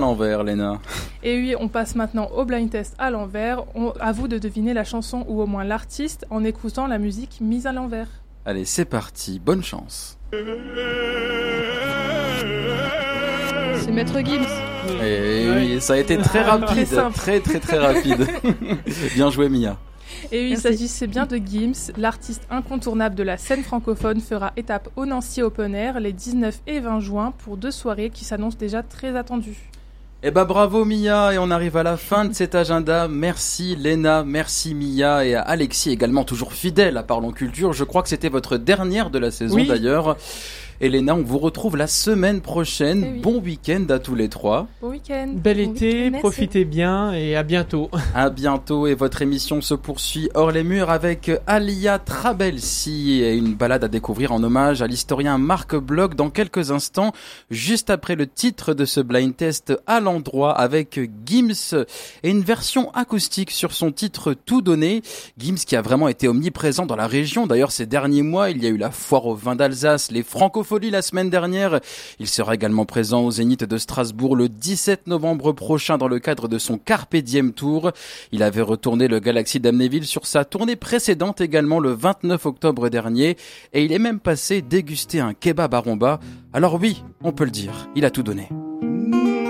l'envers, Léna. Et oui, on passe maintenant au blind test à l'envers. À vous de deviner la chanson ou au moins l'artiste en écoutant la musique mise à l'envers. Allez, c'est parti, bonne chance. C'est Maître Gims. Et oui, ça a été très rapide, très rapide. Bien joué, Mia. Et oui, il s'agissait bien de Gims. L'artiste incontournable de la scène francophone fera étape au Nancy Open Air les 19 et 20 juin pour 2 soirées qui s'annoncent déjà très attendues. Eh ben bravo Mia, et on arrive à la fin de cet agenda. Merci Léna, merci Mia et à Alexis également, toujours fidèle à Parlons Culture. Je crois que c'était votre dernière de la saison d'ailleurs. Et Léna, on vous retrouve la semaine prochaine. Oui. Bon week-end à tous les trois. Bon week-end. Bel été, profitez bien et à bientôt. À bientôt, et votre émission se poursuit hors les murs avec Alia Trabelsi et une balade à découvrir en hommage à l'historien Marc Bloch dans quelques instants, juste après le titre de ce blind test à l'endroit avec Gims et une version acoustique sur son titre Tout donné. Gims qui a vraiment été omniprésent dans la région. D'ailleurs, ces derniers mois, il y a eu la foire au vin d'Alsace, les francophonies la semaine dernière. Il sera également présent au Zénith de Strasbourg le 17 novembre prochain dans le cadre de son Carpe Diem Tour. Il avait retourné le Galaxy d'Amnéville sur sa tournée précédente également le 29 octobre dernier et il est même passé déguster un kebab à Romba. Alors oui, on peut le dire, il a tout donné.